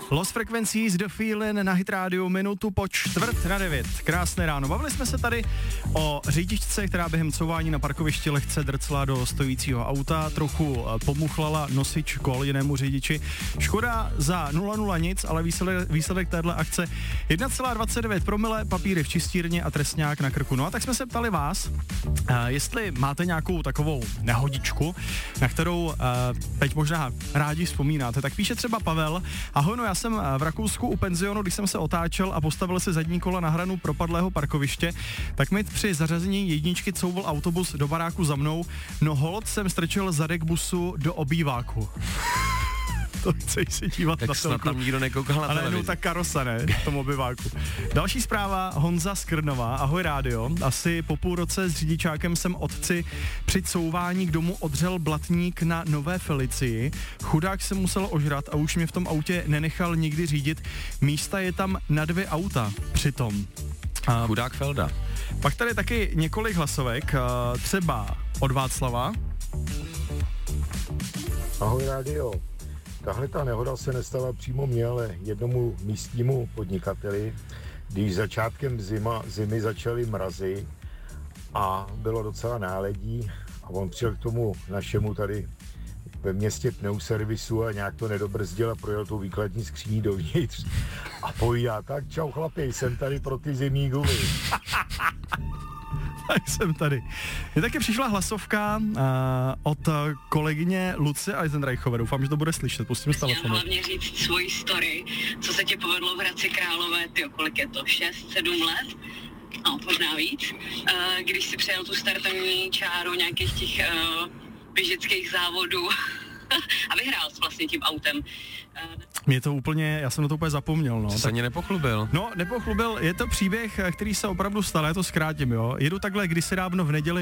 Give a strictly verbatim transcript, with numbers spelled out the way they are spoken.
Lost Frequencies, The Feeling na Hit Radio, minutu po čtvrt na devět. Krásné ráno. Bavili jsme se tady o řidičce, která během couvání na parkovišti lehce drcla do stojícího auta, trochu pomuchlala nosič kol jinému řidiči. Škoda za nula nula nic, ale výsledek, výsledek téhle akce jedna celá dvacet devět promile, papíry v čistírně a trestňák na krku. No a tak jsme se ptali vás, jestli máte nějakou takovou nehodičku, na kterou teď možná rádi vzpomínáte. Tak píše třeba Pavel: ahoj, no já jsem v Rakousku u penzionu, když jsem se otáčel a postavil se zadní kola na hranu propadlého parkoviště, tak mi při zařazení jedničky couvl autobus do baráku za mnou, no hold jsem strčil zadek busu do obýváku. To chceš se dívat tak na snad tam nikdo nekoukal na televizi. Ale no ta karosa, ne, v tom obyváku. Další zpráva, Honza Skrnová, ahoj rádio. Asi po půl roce s řidičákem jsem otci při couvání k domu odřel blatník na Nové Felicii. Chudák se musel ožrat a už mě v tom autě nenechal nikdy řídit. Místa je tam na dvě auta přitom. Chudák Felda. Pak tady taky několik hlasovek, třeba od Václava. Ahoj rádio. Tahle ta nehoda se nestala přímo mně, ale jednomu místnímu podnikateli, když začátkem zima, zimy začaly mrazy a bylo docela náledí a on přijel k tomu našemu tady ve městě pneuservisu a nějak to nedobrzdil a projel tou výkladní skříní dovnitř a povídá: tak čau chlapi, jsem tady pro ty zimní gumy. Tak jsem tady. Je taky přišla hlasovka uh, od kolegyně Lucie Eisenreichové. Doufám, že to bude slyšet. Pustím z telefonu. Hlavně říct svoji story, co se ti povedlo v Hradci Králové, tyjo, kolik je to, šest, sedm let? No, možná víc. Uh, když si přejel tu startovní čáru nějakých těch uh, běžeckých závodů a vyhrál jsi vlastně tím autem. Uh, Mě to úplně, já jsem na to úplně zapomněl, no. Jsi se ani nepochlubil. No, nepochlubil, je to příběh, který se opravdu stal, já to zkrátím, jo. Jedu takhle kdysi dávno v neděli